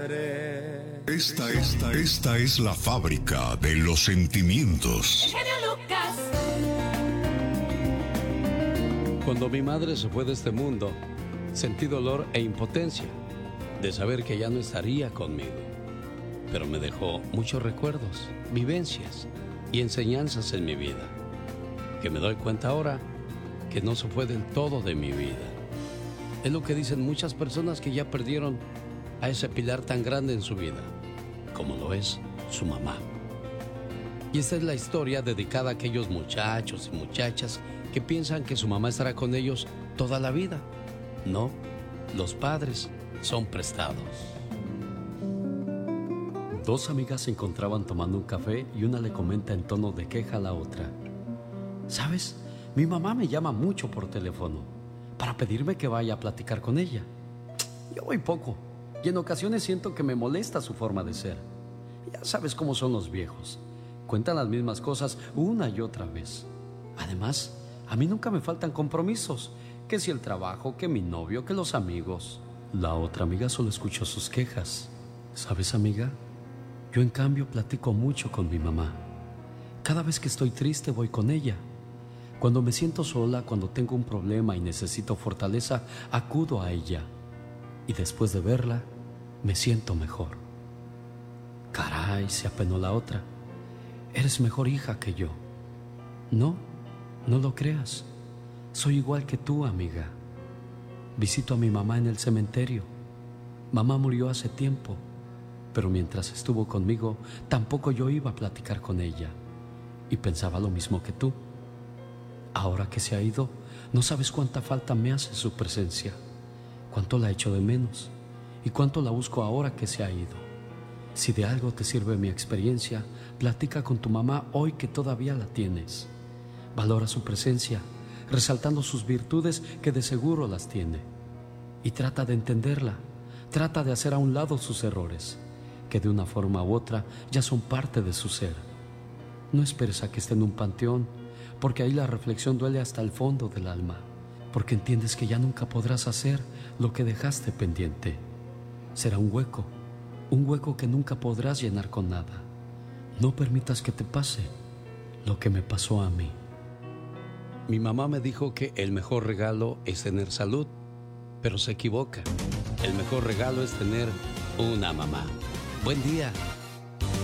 Esta es la fábrica de los sentimientos. El genio Lucas. Cuando mi madre se fue de este mundo, sentí dolor e impotencia de saber que ya no estaría conmigo. Pero me dejó muchos recuerdos, vivencias y enseñanzas en mi vida, que me doy cuenta ahora que no se fue del todo de mi vida. Es lo que dicen muchas personas que ya perdieron a ese pilar tan grande en su vida, como lo es su mamá. Y esta es la historia dedicada a aquellos muchachos y muchachas que piensan que su mamá estará con ellos toda la vida. No, los padres son prestados. Dos amigas se encontraban tomando un café y una le comenta en tono de queja a la otra: ¿sabes? Mi mamá me llama mucho por teléfono para pedirme que vaya a platicar con ella. Yo voy poco y en ocasiones siento que me molesta su forma de ser. Ya sabes cómo son los viejos. Cuentan las mismas cosas una y otra vez. Además, a mí nunca me faltan compromisos. Que si el trabajo, que mi novio, que los amigos. La otra amiga solo escuchó sus quejas. ¿Sabes, amiga? Yo en cambio platico mucho con mi mamá. Cada vez que estoy triste voy con ella. Cuando me siento sola, cuando tengo un problema y necesito fortaleza, acudo a ella. Y después de verla, me siento mejor. Caray, se apenó la otra. Eres mejor hija que yo. No, no lo creas. Soy igual que tú, amiga. Visito a mi mamá en el cementerio. Mamá murió hace tiempo, pero mientras estuvo conmigo, tampoco yo iba a platicar con ella. Y pensaba lo mismo que tú. Ahora que se ha ido, no sabes cuánta falta me hace su presencia. Cuánto la echo de menos y cuánto la busco ahora que se ha ido. Si de algo te sirve mi experiencia, platica con tu mamá hoy que todavía la tienes. Valora su presencia, resaltando sus virtudes que de seguro las tiene. Y trata de entenderla, trata de hacer a un lado sus errores, que de una forma u otra ya son parte de su ser. No esperes a que esté en un panteón, porque ahí la reflexión duele hasta el fondo del alma, porque entiendes que ya nunca podrás hacer lo que dejaste pendiente. Será un hueco que nunca podrás llenar con nada. No permitas que te pase lo que me pasó a mí. Mi mamá me dijo que el mejor regalo es tener salud, pero se equivoca. El mejor regalo es tener una mamá. Buen día.